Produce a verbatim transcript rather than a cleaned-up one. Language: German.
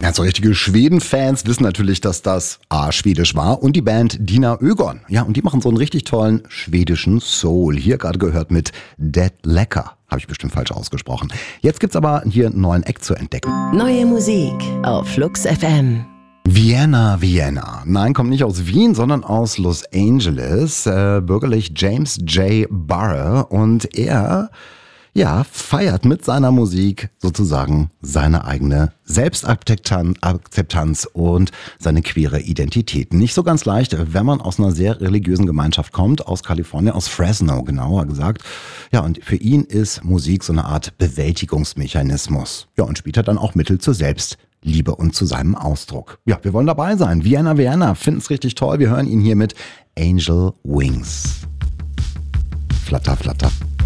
Ja, so richtige Schweden-Fans wissen natürlich, dass das A, schwedisch war und die Band Dina Ögon. Ja, und die machen so einen richtig tollen schwedischen Soul. Hier gerade gehört mit Dead Lecker. Habe ich bestimmt falsch ausgesprochen. Jetzt gibt's aber hier einen neuen Act zu entdecken. Neue Musik auf Flux F M. Vienna, Vienna. Nein, kommt nicht aus Wien, sondern aus Los Angeles. Äh, bürgerlich James J. Barr. Und er, ja, feiert mit seiner Musik sozusagen seine eigene Selbstakzeptanz und seine queere Identität. Nicht so ganz leicht, wenn man aus einer sehr religiösen Gemeinschaft kommt, aus Kalifornien, aus Fresno genauer gesagt. Ja, und für ihn ist Musik so eine Art Bewältigungsmechanismus. Ja, und spielt er dann auch Mittel zur Selbstliebe und zu seinem Ausdruck. Ja, wir wollen dabei sein. Vienna, Vienna, finden es richtig toll. Wir hören ihn hier mit Angel Wings. Flatter, flatter.